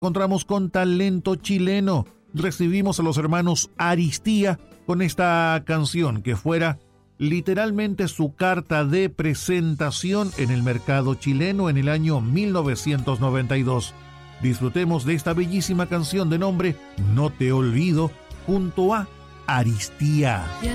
encontramos con talento chileno. Recibimos a los hermanos Aristía con esta canción que fuera literalmente su carta de presentación en el mercado chileno en el año 1992. Disfrutemos de esta bellísima canción de nombre No te olvido junto a Aristía.